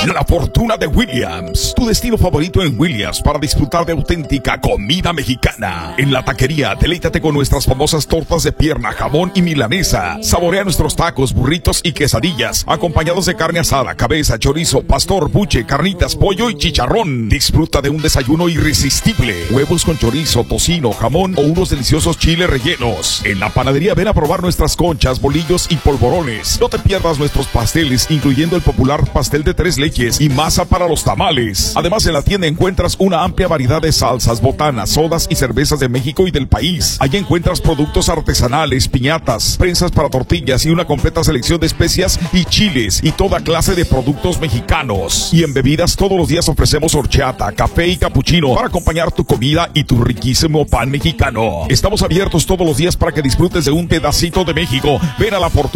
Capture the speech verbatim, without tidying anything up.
La fortuna de Williams, tu destino favorito en Williams para disfrutar de auténtica comida mexicana. En la taquería, deleítate con nuestras famosas tortas de pierna, jamón y milanesa. Saborea nuestros tacos, burritos y quesadillas, acompañados de carne asada, cabeza, chorizo, pastor, buche, carnitas, pollo y chicharrón. Disfruta de un desayuno irresistible. Huevos con chorizo, tocino, jamón o unos deliciosos chiles rellenos. En la panadería, ven a probar nuestras conchas, bolillos y polvorones. No te pierdas nuestros pasteles, incluyendo el popular pastel de tres leches y masa para los tamales. Además, en la tienda encuentras una amplia variedad de salsas, botanas, sodas y cervezas de México y del país. Allí encuentras productos artesanales, piñatas, prensas para tortillas y una completa selección de especias y chiles y toda clase de productos mexicanos. Y en bebidas, todos los días ofrecemos horchata, café y capuchino para acompañar tu comida y tu riquísimo pan mexicano. Estamos abiertos todos los días para que disfrutes de un pedacito de México. Ven a la fortuna